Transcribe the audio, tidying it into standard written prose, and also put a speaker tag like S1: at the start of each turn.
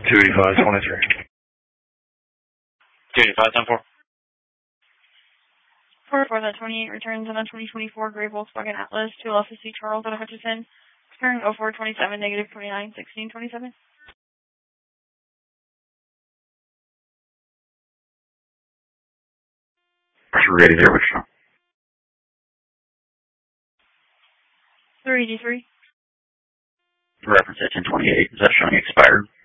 S1: 285-23.
S2: 285-10-4.
S3: 44-28 returns on a 2024 gray Volkswagen Atlas to Alpha C. Charles at Hutchinson. Expiring 04-27, negative 29, 16-27.
S1: Ready there, which one?
S3: 383.
S1: Reference at 1028. Is that showing expired?